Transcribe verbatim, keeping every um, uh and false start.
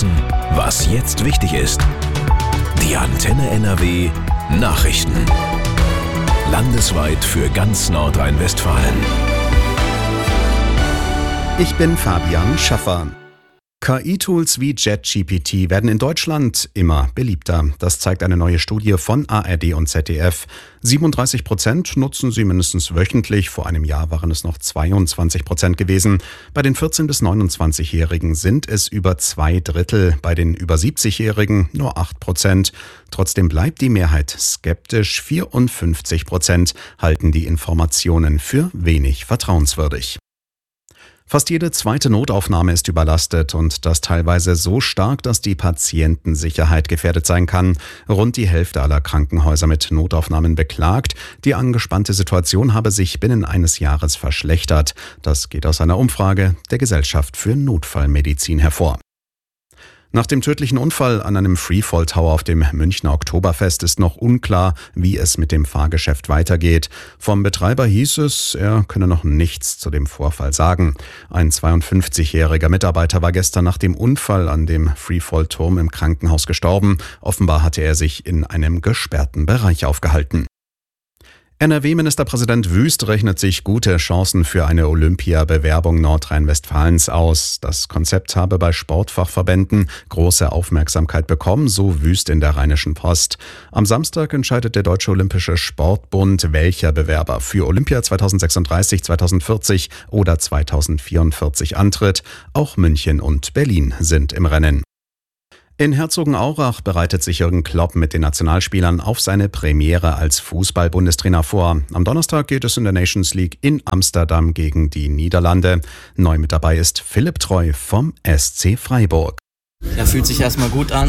wissen, was jetzt wichtig ist. Die Antenne N R W Nachrichten. Landesweit für ganz Nordrhein-Westfalen. Ich bin Fabian Schaffer. K I-Tools wie ChatGPT werden in Deutschland immer beliebter. Das zeigt eine neue Studie von A R D und Z D F. siebenunddreißig Prozent nutzen sie mindestens wöchentlich. Vor einem Jahr waren es noch zweiundzwanzig Prozent gewesen. Bei den vierzehn- bis neunundzwanzigjährigen sind es über zwei Drittel. Bei den über siebzigjährigen nur acht Prozent. Trotzdem bleibt die Mehrheit skeptisch. vierundfünfzig Prozent halten die Informationen für wenig vertrauenswürdig. Fast jede zweite Notaufnahme ist überlastet und das teilweise so stark, dass die Patientensicherheit gefährdet sein kann. Rund die Hälfte aller Krankenhäuser mit Notaufnahmen beklagt, die angespannte Situation habe sich binnen eines Jahres verschlechtert. Das geht aus einer Umfrage der Gesellschaft für Notfallmedizin hervor. Nach dem tödlichen Unfall an einem Freefall Tower auf dem Münchner Oktoberfest ist noch unklar, wie es mit dem Fahrgeschäft weitergeht. Vom Betreiber hieß es, er könne noch nichts zu dem Vorfall sagen. Ein zweiundfünfzigjähriger Mitarbeiter war gestern nach dem Unfall an dem Freefall-Turm im Krankenhaus gestorben. Offenbar hatte er sich in einem gesperrten Bereich aufgehalten. N R W-Ministerpräsident Wüst rechnet sich gute Chancen für eine Olympiabewerbung Nordrhein-Westfalens aus. Das Konzept habe bei Sportfachverbänden große Aufmerksamkeit bekommen, so Wüst in der Rheinischen Post. Am Samstag entscheidet der Deutsche Olympische Sportbund, welcher Bewerber für Olympia zweitausendsechsunddreißig, zweitausendvierzig oder zweitausendvierundvierzig antritt. Auch München und Berlin sind im Rennen. In Herzogenaurach bereitet sich Jürgen Klopp mit den Nationalspielern auf seine Premiere als Fußball-Bundestrainer vor. Am Donnerstag geht es in der Nations League in Amsterdam gegen die Niederlande. Neu mit dabei ist Philipp Treu vom S C Freiburg. Ja, fühlt sich erstmal gut an.